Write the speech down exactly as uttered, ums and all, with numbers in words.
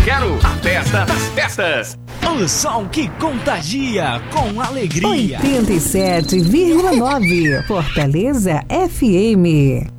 quero a festa das festas. O som que contagia com alegria. oitenta e sete vírgula nove Fortaleza F M.